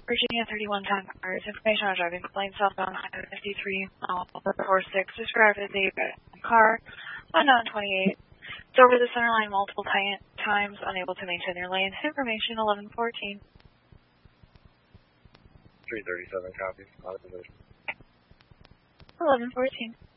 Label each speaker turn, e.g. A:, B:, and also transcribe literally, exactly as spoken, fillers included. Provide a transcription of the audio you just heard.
A: Virginia thirty-one time cars. Information on driving complaint southbound Highway fifty-three, uh, four six. Described as a car, unknown twenty-eight. It's over the center line multiple times, unable to maintain your lane. Information eleven fourteen.
B: three thirty-seven copies.
A: eleven fourteen.